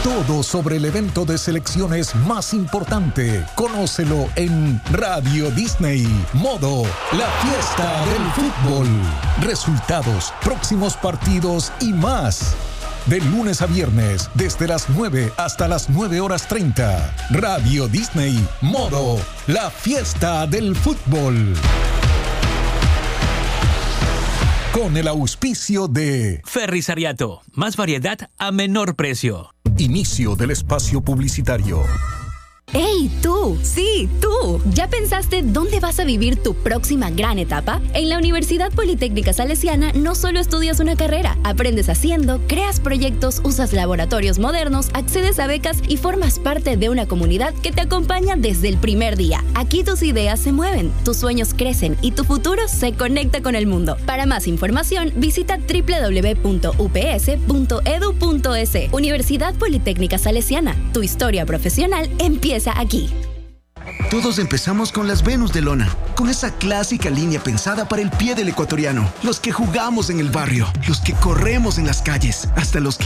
Todo sobre el evento de selecciones más importante. Conócelo en Radio Disney. Modo La Fiesta del Fútbol. Resultados, próximos partidos y más. De lunes a viernes, desde las 9 hasta las 9:30. Radio Disney. Modo La Fiesta del Fútbol. Con el auspicio de Ferrisariato, más variedad a menor precio. Inicio del espacio publicitario. ¡Hey, tú! ¡Sí, tú! ¿Ya pensaste dónde vas a vivir tu próxima gran etapa? En la Universidad Politécnica Salesiana no solo estudias una carrera, aprendes haciendo, creas proyectos, usas laboratorios modernos, accedes a becas y formas parte de una comunidad que te acompaña desde el primer día. Aquí tus ideas se mueven, tus sueños crecen y tu futuro se conecta con el mundo. Para más información, visita www.ups.edu.es. Universidad Politécnica Salesiana. Tu historia profesional empieza aquí. Todos empezamos con las Venus de lona, con esa clásica línea pensada para el pie del ecuatoriano. Los que jugamos en el barrio, los que corremos en las calles, hasta los que